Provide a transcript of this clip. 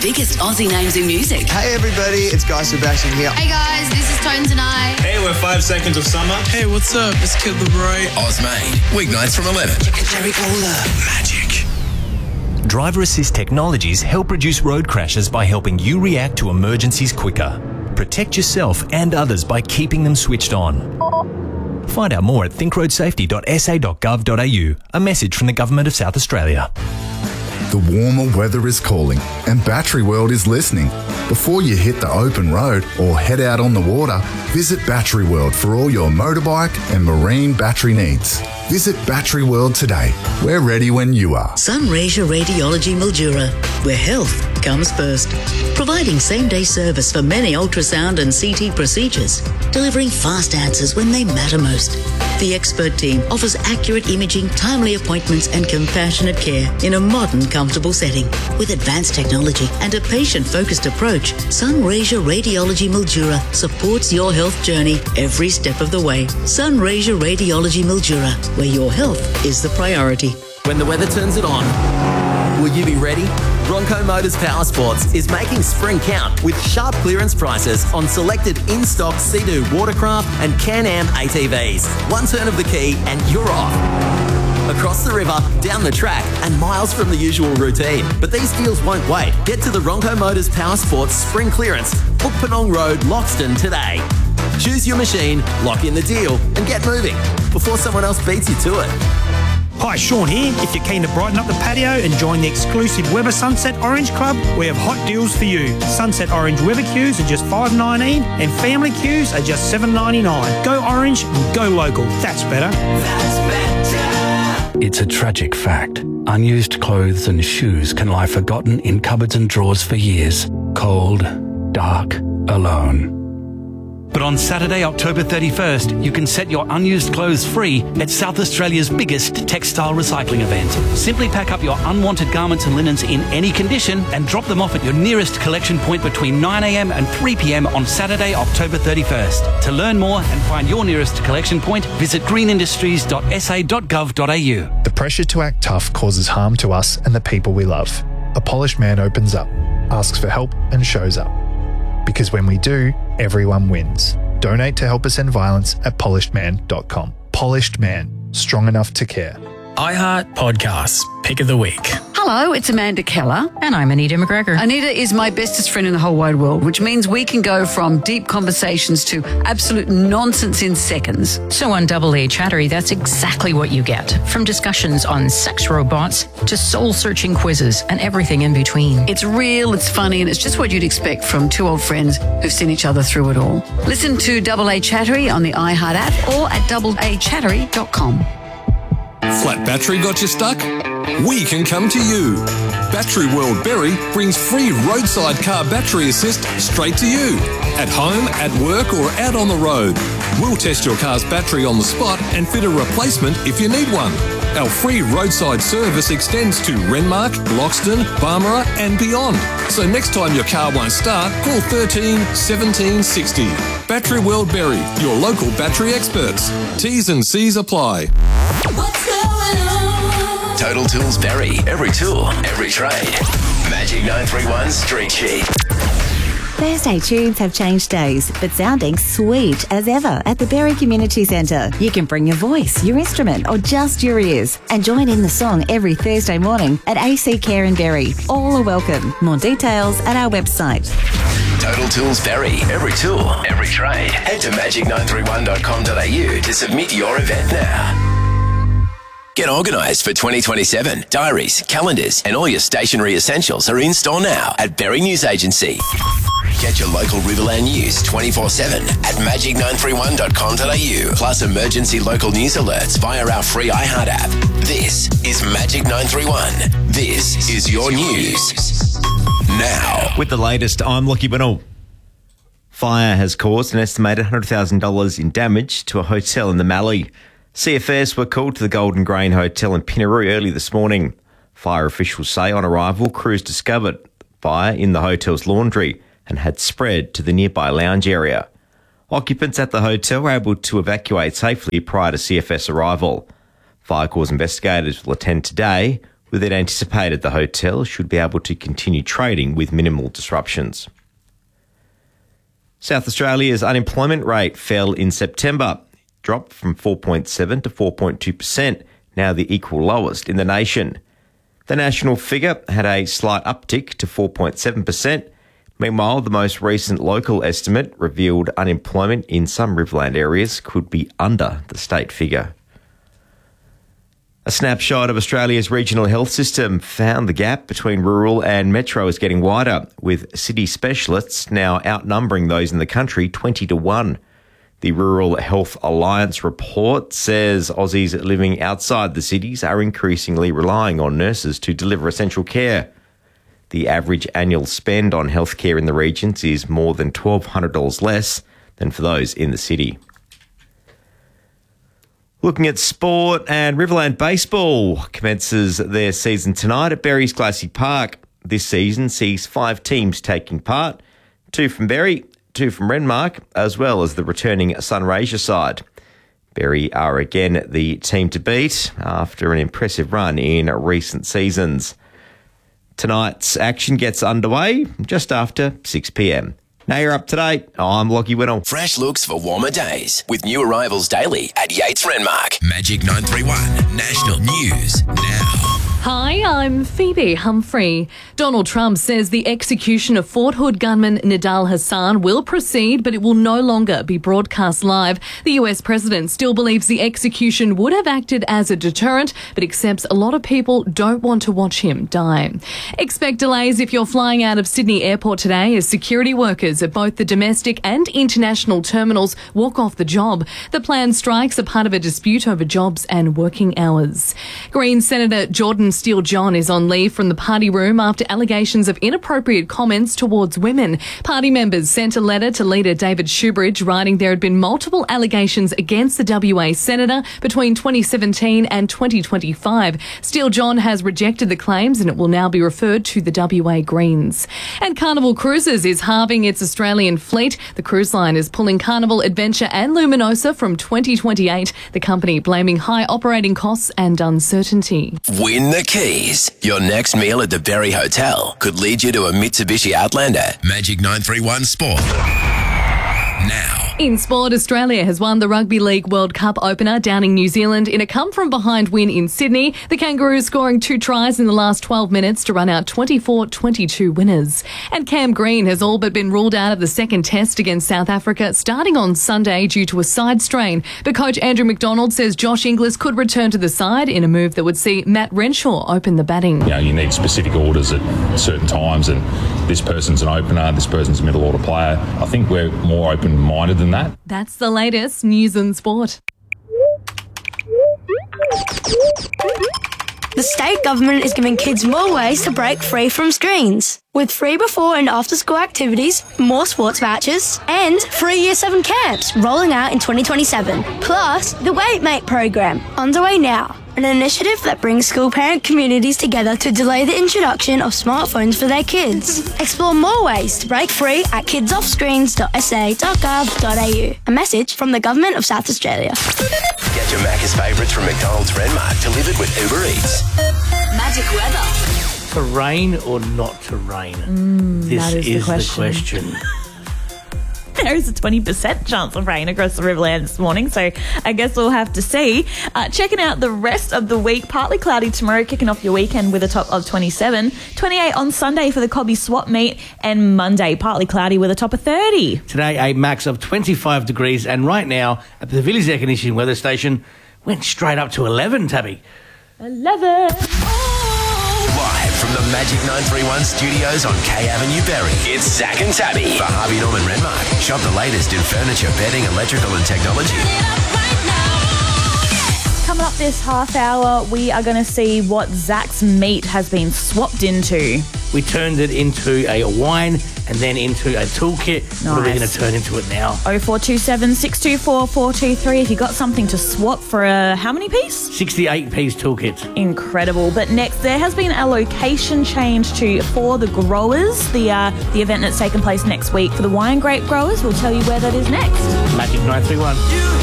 biggest Aussie names in music. Hey everybody, it's Guy Sebastian here. Hey guys, this is Tones and I. Hey, we're 5 Seconds of Summer. Hey, what's up? It's Kid Laroi. Ozmade, weeknights from 11. Jerry Cola. Magic. Driver Assist Technologies help reduce road crashes by helping you react to emergencies quicker. Protect yourself and others by keeping them switched on. Find out more at thinkroadsafety.sa.gov.au. A message from the Government of South Australia. The warmer weather is calling and Battery World is listening. Before you hit the open road or head out on the water, visit Battery World for all your motorbike and marine battery needs. Visit Battery World today. We're ready when you are. Sunraysia Radiology Mildura, where health comes first. Providing same-day service for many ultrasound and CT procedures, delivering fast answers when they matter most. The expert team offers accurate imaging, timely appointments and compassionate care in a modern, comfortable setting. With advanced technology and a patient-focused approach, Sunraysia Radiology Mildura supports your health journey every step of the way. Sunraysia Radiology Mildura, where your health is the priority. When the weather turns it on, will you be ready? Bronco Motors Power Sports is making spring count with sharp clearance prices on selected in-stock Sea-Doo watercraft and Can-Am ATVs. One turn of the key and you're off. Across the river, down the track, and miles from the usual routine. But these deals won't wait. Get to the Bronco Motors Power Sports Spring Clearance, Book Penong Road, Loxton today. Choose your machine, lock in the deal, and get moving before someone else beats you to it. Hi, Sean here. If you're keen to brighten up the patio and join the exclusive Weber Sunset Orange Club, we have hot deals for you. Sunset Orange Weber queues are just $5.19 and family queues are just $7.99. Go orange and go local. That's better. That's better. It's a tragic fact. Unused clothes and shoes can lie forgotten in cupboards and drawers for years. Cold, dark, alone. But on Saturday, October 31st, you can set your unused clothes free at South Australia's biggest textile recycling event. Simply pack up your unwanted garments and linens in any condition and drop them off at your nearest collection point between 9 a.m. and 3 p.m. on Saturday, October 31st. To learn more and find your nearest collection point, visit greenindustries.sa.gov.au. The pressure to act tough causes harm to us and the people we love. A polished man opens up, asks for help and shows up. Because when we do, everyone wins. Donate to Help Us End Violence at polishedman.com. Polished Man, strong enough to care. iHeart Podcasts, Pick of the Week. Hello, it's Amanda Keller. And I'm Anita McGregor. Anita is my bestest friend in the whole wide world, which means we can go from deep conversations to absolute nonsense in seconds. So on Double A Chattery, that's exactly what you get. From discussions on sex robots to soul-searching quizzes and everything in between. It's real, it's funny, and it's just what you'd expect from two old friends who've seen each other through it all. Listen to Double A Chattery on the iHeart app or at doubleachattery.com. Flat battery got you stuck? We can come to you. Battery World Berry brings free roadside car battery assist straight to you. At home, at work or out on the road. We'll test your car's battery on the spot and fit a replacement if you need one. Our free roadside service extends to Renmark, Loxton, Barmera and beyond. So next time your car won't start, call 13 17 60. Battery World Berry, your local battery experts. T's and C's apply. Total Tools Berry. Every tool, every trade. Magic 931 Street Sheet. Thursday tunes have changed days, but sounding sweet as ever at the Berry Community Centre. You can bring your voice, your instrument, or just your ears and join in the song every Thursday morning at AC Care in Berry. All are welcome. More details at our website. Total Tools Berry. Every tool, every trade. Head to magic931.com.au to submit your event now. Get organised for 2027. Diaries, calendars and all your stationery essentials are in store now at Berry News Agency. Get your local Riverland news 24/7 at magic931.com.au. Plus emergency local news alerts via our free iHeart app. This is Magic 931. This is your news. Now. With the latest, I'm Lockie Bennell. Fire has caused an estimated $100,000 in damage to a hotel in the Mallee. CFS were called to the Golden Grain Hotel in Pinaroo early this morning. Fire officials say on arrival, crews discovered fire in the hotel's laundry and had spread to the nearby lounge area. Occupants at the hotel were able to evacuate safely prior to CFS arrival. Fire cause investigators will attend today, with it anticipated the hotel should be able to continue trading with minimal disruptions. South Australia's unemployment rate fell in September, dropped from 4.7 to 4.2%, now the equal lowest in the nation. The national figure had a slight uptick to 4.7%. Meanwhile, the most recent local estimate revealed unemployment in some Riverland areas could be under the state figure. A snapshot of Australia's regional health system found the gap between rural and metro is getting wider, with city specialists now outnumbering those in the country 20 to 1. The Rural Health Alliance report says Aussies living outside the cities are increasingly relying on nurses to deliver essential care. The average annual spend on healthcare in the regions is more than $1,200 less than for those in the city. Looking at sport, and Riverland Baseball commences their season tonight at Berry's Glassy Park. This season sees 5 teams taking part, 2 from Berry, 2 from Renmark, as well as the returning Sunraysia side. Berry are again the team to beat after an impressive run in recent seasons. Tonight's action gets underway just after 6 p.m. Now you're up to date. I'm Lockie Whittle. Fresh looks for warmer days with new arrivals daily at Yates Renmark. Magic 931 National News now. Hi, I'm Phoebe Humphrey. Donald Trump says the execution of Fort Hood gunman Nidal Hassan will proceed, but it will no longer be broadcast live. The US president still believes the execution would have acted as a deterrent, but accepts a lot of people don't want to watch him die. Expect delays if you're flying out of Sydney Airport today as security workers at both the domestic and international terminals walk off the job. The planned strikes are part of a dispute over jobs and working hours. Greens Senator Jordan Steele John is on leave from the party room after allegations of inappropriate comments towards women. Party members sent a letter to leader David Shoebridge writing there had been multiple allegations against the WA senator between 2017 and 2025. Steele John has rejected the claims and it will now be referred to the WA Greens. And Carnival Cruises is halving its Australian fleet. The cruise line is pulling Carnival, Adventure and Luminosa from 2028, the company blaming high operating costs and uncertainty. Win the keys. Your next meal at the Berry Hotel could lead you to a Mitsubishi Outlander. Magic 931 Sport. Now. In sport, Australia has won the Rugby League World Cup opener down in New Zealand in a come-from-behind win in Sydney. The Kangaroos scoring 2 tries in the last 12 minutes to run out 24-22 winners. And Cam Green has all but been ruled out of the second test against South Africa starting on Sunday due to a side strain. But coach Andrew McDonald says Josh Inglis could return to the side in a move that would see Matt Renshaw open the batting. You know, you need specific orders at certain times, and this person's an opener, this person's a middle order player. I think we're more open-minded than that. That's the latest news and sport. The state government is giving kids more ways to break free from screens. With free before and after school activities, more sports vouchers, and free Year 7 camps rolling out in 2027. Plus, the Wait Mate program, underway now. An initiative that brings school parent communities together to delay the introduction of smartphones for their kids. Explore more ways to break free at kidsoffscreens.sa.gov.au. A message from the Government of South Australia. Get your Macca's favourites from McDonald's Renmark delivered with Uber Eats. Magic weather. To rain or not to rain? This that is the question. There is a 20% chance of rain across the Riverland this morning, so I guess we'll have to see. Checking out the rest of the week, partly cloudy tomorrow, kicking off your weekend with a top of 27. 28 on Sunday for the Cobby Swap Meet, and Monday, partly cloudy with a top of 30. Today, a max of 25 degrees, and right now, at the Villiers Air Conditioning Weather Station, went straight up to 11, Tabby. 11. Live from the Magic 931 studios on K Avenue, Berry, it's Zach and Tabby for Harvey Norman Renmark. Shop the latest in furniture, bedding, electrical and technology. Coming up this half hour, we are going to see what Zach's meat has been swapped into. We turned it into a wine and then into a toolkit. Nice. What are we going to turn into it now? 0427 624 423. If you got something to swap for a how many piece? 68-piece toolkit. Incredible. But next, there has been a location change for the growers. The event that's taking place next week for the wine grape growers. We'll tell you where that is next. Magic 931.